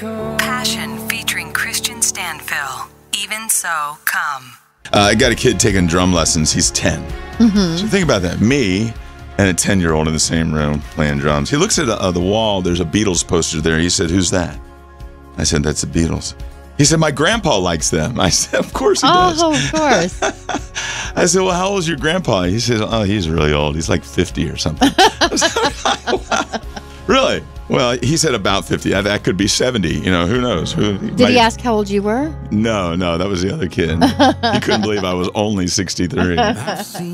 Passion featuring Christian Stanfill. Even So, Come. I got a kid taking drum lessons. He's 10. So think about that. Me and a 10-year-old in the same room playing drums. He looks at the wall. There's a Beatles poster there. He said, "Who's that?" I said, "That's the Beatles." He said, "My grandpa likes them." I said, "Of course he does." Oh, of course. I said, "Well, how old is your grandpa?" He says, "Oh, he's really old. He's like 50 or something." I was like, "Wow." Really? Well, he said about 50. That could be 70. Who knows? Did he ask how old you were? No, that was the other kid. He couldn't believe I was only 63.